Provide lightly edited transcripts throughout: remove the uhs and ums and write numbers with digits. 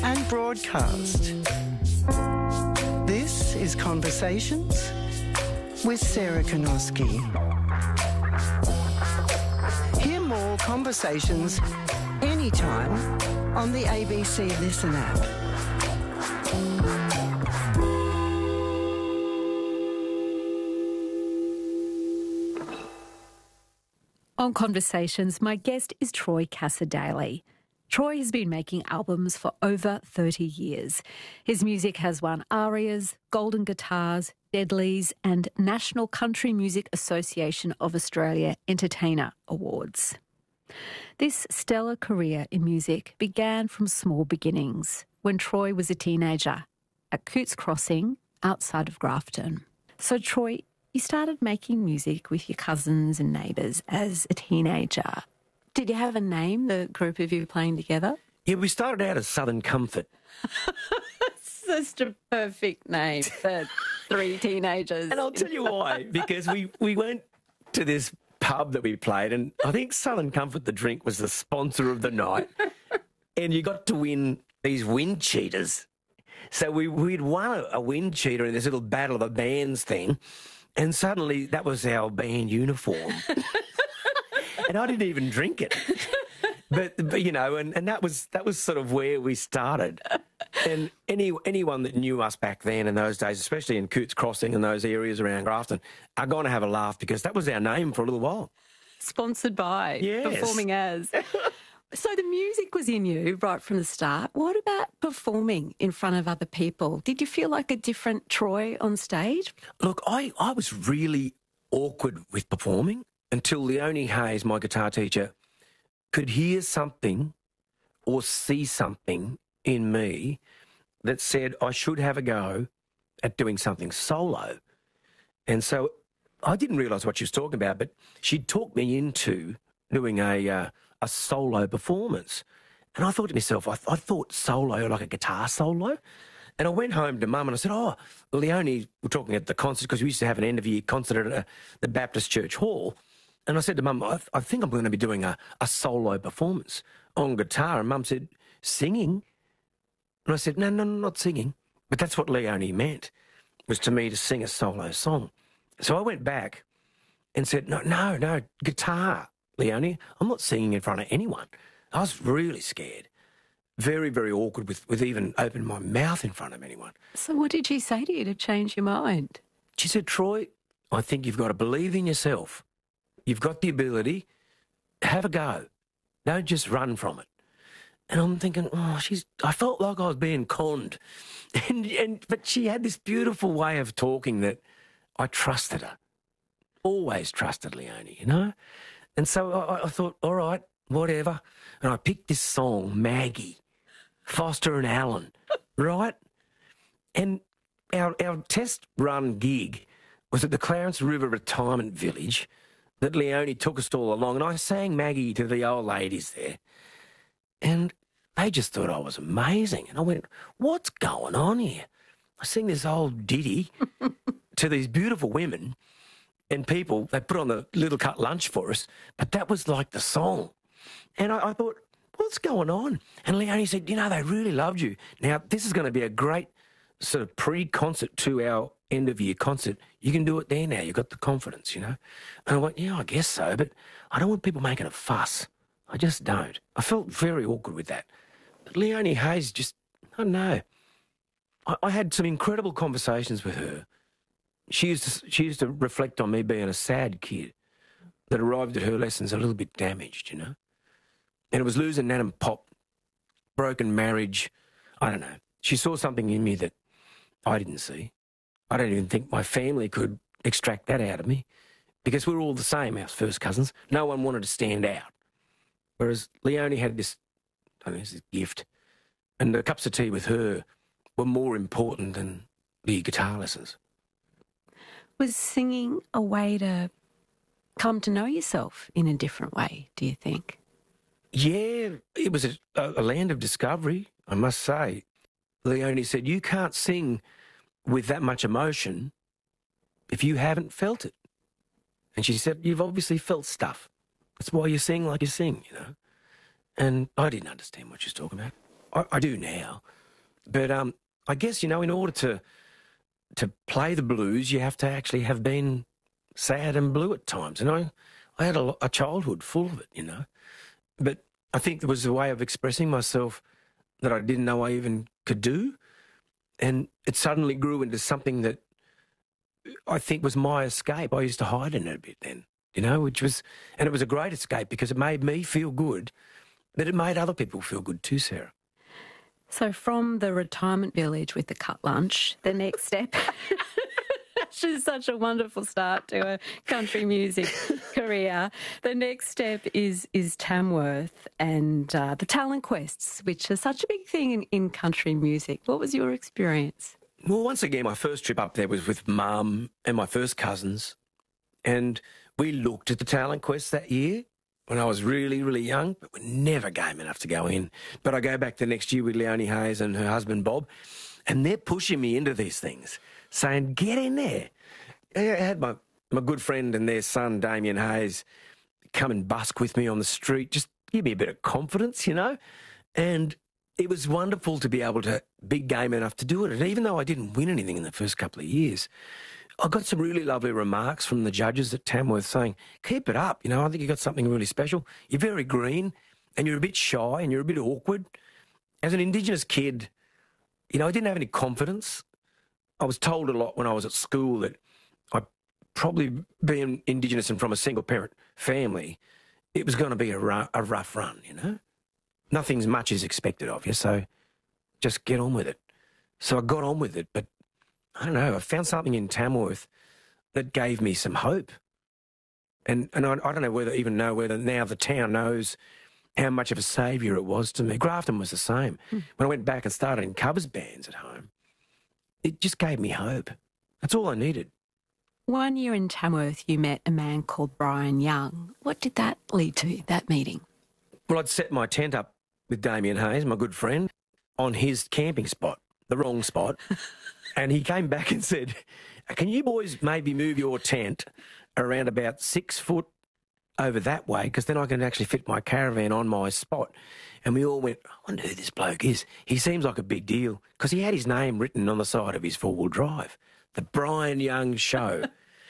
and broadcast. This is Conversations with Sarah Konoski. Hear more conversations anytime on the ABC Listen app. On Conversations, my guest is Troy Cassar-Daley. Troy has been making albums for over 30 years. His music has won ARIAs, Golden Guitars, Deadlies and National Country Music Association of Australia Entertainer Awards. This stellar career in music began from small beginnings when Troy was a teenager at Cootes Crossing outside of Grafton. So Troy, you started making music with your cousins and neighbours as a teenager. Did you have a name, the group of you playing together? Yeah, we started out as Southern Comfort. It's just a perfect name for three teenagers. And I'll tell you why, because we went to this pub that we played, and I think Southern Comfort, the drink, was the sponsor of the night, and you got to win these wind cheaters. So we'd won a wind cheater in this little Battle of the Bands thing, and suddenly that was our band uniform. And I didn't even drink it. But you know, and that was sort of where we started. And anyone that knew us back then in those days, especially in Cootes Crossing and those areas around Grafton, are going to have a laugh because that was our name for a little while. Sponsored by, yes. Performing as. So the music was in you right from the start. What about performing in front of other people? Did you feel like a different Troy on stage? Look, I was really awkward with performing until Leonie Hayes, my guitar teacher, could hear something or see something in me that said I should have a go at doing something solo. And so I didn't realise what she was talking about, but she talked me into doing a solo performance. And I thought to myself, I thought solo like a guitar solo. And I went home to Mum and I said, oh, Leonie, we're talking at the concert because we used to have an end-of-year concert at the Baptist Church Hall. And I said to Mum, I think I'm going to be doing a solo performance on guitar. And Mum said, singing? And I said, no, not singing. But that's what Leonie meant, was to me to sing a solo song. So I went back and said, no, guitar, Leonie. I'm not singing in front of anyone. I was really scared. Very, very awkward with even opening my mouth in front of anyone. So what did she say to you to change your mind? She said, Troy, I think you've got to believe in yourself. You've got the ability. Have a go. Don't just run from it. And I'm thinking, I felt like I was being conned. But she had this beautiful way of talking that I trusted her. Always trusted Leonie, you know? And so I thought, all right, whatever. And I picked this song, Maggie, Foster and Allen, right? And our test run gig was at the Clarence River Retirement Village that Leonie took us all along, and I sang Maggie to the old ladies there. And they just thought I was amazing. And I went, what's going on here? I sing this old ditty to these beautiful women and people. They put on the little cut lunch for us, but that was like the song. And I thought, what's going on? And Leonie said, they really loved you. Now, this is going to be a great sort of pre-concert to our end-of-year concert. You can do it there now. You've got the confidence, And I went, yeah, I guess so, but I don't want people making a fuss. I just don't. I felt very awkward with that. But Leonie Hayes just, I don't know. I had some incredible conversations with her. She used to reflect on me being a sad kid that arrived at her lessons a little bit damaged, And it was losing Nan and Pop, broken marriage. I don't know. She saw something in me that I didn't see. I don't even think my family could extract that out of me because we were all the same, our first cousins. No one wanted to stand out. Whereas Leonie had this gift, and the cups of tea with her were more important than the guitar lessons. Was singing a way to come to know yourself in a different way, do you think? Yeah, it was a land of discovery, I must say. Leonie said, you can't sing with that much emotion if you haven't felt it. And she said, you've obviously felt stuff. That's why you sing like you sing, And I didn't understand what she was talking about. I do now. But I guess, in order to play the blues, you have to actually have been sad and blue at times. And I had a childhood full of it, But I think there was a way of expressing myself that I didn't know I even could do. And it suddenly grew into something that I think was my escape. I used to hide in it a bit then, and it was a great escape because it made me feel good, but it made other people feel good too, Sarah. So from the retirement village with the cut lunch, the next step, which is such a wonderful start to a country music career, the next step is Tamworth and the talent quests, which are such a big thing in country music. What was your experience? Well, once again, my first trip up there was with Mum and my first cousins, and we looked at the talent quest that year when I was really, really young, but we're never game enough to go in. But I go back the next year with Leonie Hayes and her husband Bob, and they're pushing me into these things, saying, get in there. I had my good friend and their son, Damien Hayes, come and busk with me on the street, just give me a bit of confidence, And it was wonderful to be able to be game enough to do it. And even though I didn't win anything in the first couple of years, I got some really lovely remarks from the judges at Tamworth saying, keep it up. I think you got something really special. You're very green and you're a bit shy and you're a bit awkward. As an Indigenous kid, I didn't have any confidence. I was told a lot when I was at school that I probably being Indigenous and from a single parent family, it was going to be a rough run, Nothing's much is expected of you, so just get on with it. So I got on with it, but I don't know, I found something in Tamworth that gave me some hope. And I don't know whether now the town knows how much of a saviour it was to me. Grafton was the same. When I went back and started in covers bands at home, it just gave me hope. That's all I needed. One year in Tamworth, you met a man called Brian Young. What did that lead to, that meeting? Well, I'd set my tent up with Damien Hayes, my good friend, on his camping spot, the wrong spot. And he came back and said, can you boys maybe move your tent around about 6 foot over that way, because then I can actually fit my caravan on my spot. And we all went, I wonder who this bloke is. He seems like a big deal, because he had his name written on the side of his four-wheel drive, the Brian Young Show.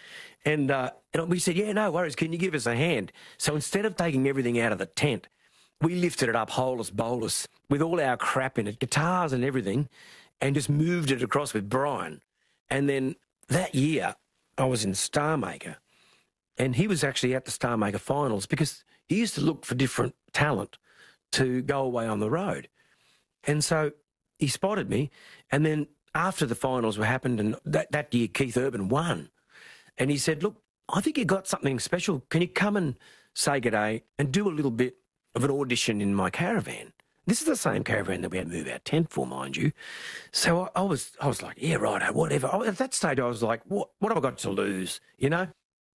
And we said, yeah, no worries, can you give us a hand? So instead of taking everything out of the tent, we lifted it up holus bolus with all our crap in it, guitars and everything, and just moved it across with Brian. And then that year, I was in Star Maker, and he was actually at the Star Maker finals because he used to look for different talent to go away on the road. And so he spotted me, and then after the finals were happened, and that year Keith Urban won, and he said, look, I think you got something special. Can you come and say good day and do a little bit of an audition in my caravan? This is the same caravan that we had to move our tent for, mind you. So I was like, yeah, righto, whatever. At that stage, I was like, what have I got to lose, you know?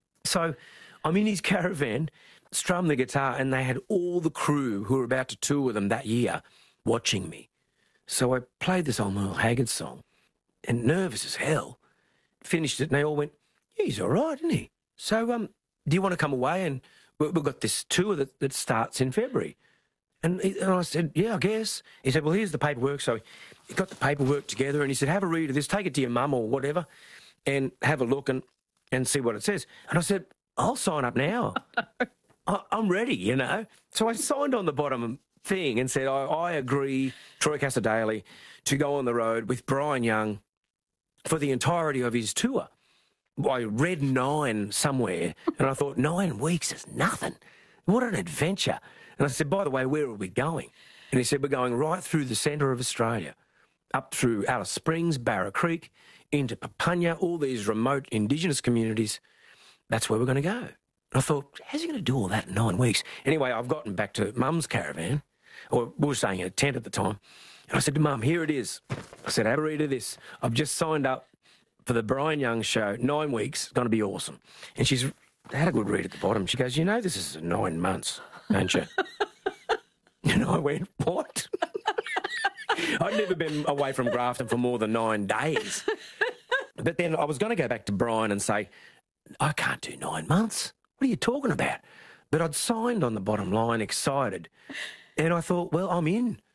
So I'm in his caravan, strum the guitar, and they had all the crew who were about to tour with them that year watching me. So I played this old Merle Haggard song, and nervous as hell, finished it, and they all went, yeah, he's all right, isn't he? So do you want to come away? And we've got this tour that starts in February. And I said, yeah, I guess. He said, well, here's the paperwork. So he got the paperwork together, and he said, have a read of this, take it to your mum or whatever, and have a look and see what it says. And I said, I'll sign up now. I'm ready, you know. So I signed on the bottom thing and said, I agree, Troy Cassar-Daley, to go on the road with Brian Young for the entirety of his tour. I read 9 somewhere, and I thought, 9 weeks is nothing. What an adventure. And I said, by the way, where are we going? And he said, we're going right through the centre of Australia, up through Alice Springs, Barra Creek, into Papunya, all these remote Indigenous communities. That's where we're going to go. And I thought, how's he going to do all that in 9 weeks? Anyway, I've gotten back to Mum's caravan, or we were staying in a tent at the time, and I said to Mum, here it is. I said, have a read of this. I've just signed up for the Brian Young Show, 9 weeks, it's going to be awesome. And she's had a good read at the bottom. She goes, you know, this is 9 months, don't you? And I went, what? I'd never been away from Grafton for more than 9 days. But then I was going to go back to Brian and say, I can't do 9 months. What are you talking about? But I'd signed on the bottom line, excited. And I thought, well, I'm in.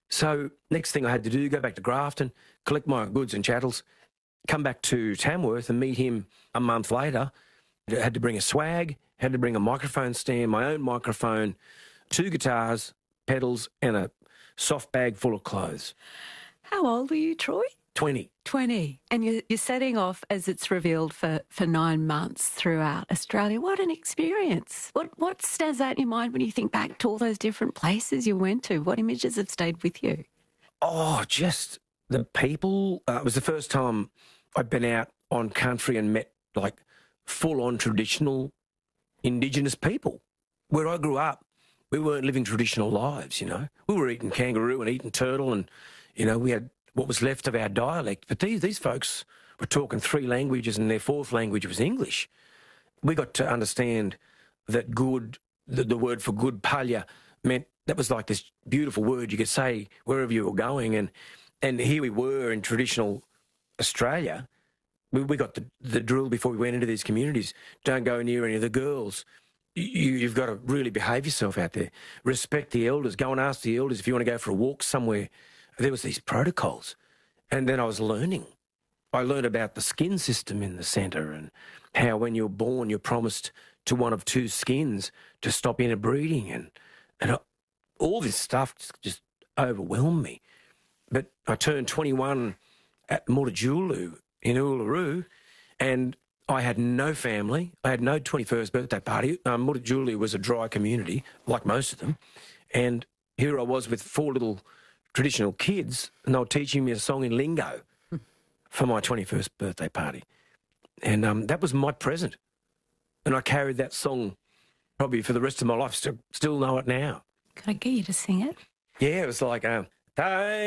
So next thing I had to do, go back to Grafton, collect my goods and chattels, come back to Tamworth and meet him a month later. I had to bring a swag, had to bring a microphone stand, my own microphone, 2 guitars, pedals, and a soft bag full of clothes. How old were you, Troy? 20. 20. And you're setting off, as it's revealed, for 9 months throughout Australia. What an experience. What stands out in your mind when you think back to all those different places you went to? What images have stayed with you? Oh, just the people. It was the first time I'd been out on country and met, like, full-on traditional Indigenous people. Where I grew up, we weren't living traditional lives, you know. We were eating kangaroo and eating turtle and, you know, we had what was left of our dialect. But these folks were talking 3 languages and their 4th language was English. We got to understand that good, the word for good, palya, meant that was like this beautiful word you could say wherever you were going. And here we were in traditional Australia. We got the drill before we went into these communities. Don't go near any of the girls. You've got to really behave yourself out there. Respect the elders. Go and ask the elders if you want to go for a walk somewhere. There was these protocols. And then I was learning. I learned about the skin system in the centre and how when you're born you're promised to one of 2 skins to stop interbreeding. And all this stuff just overwhelmed me. But I turned 21 at Mutijulu in Uluru and I had no family. I had no 21st birthday party. Mutijulu was a dry community, like most of them. And here I was with 4 little traditional kids, and they were teaching me a song in lingo for my 21st birthday party. And that was my present. And I carried that song probably for the rest of my life. Still know it now. Could I get you to sing it? Yeah, it was like,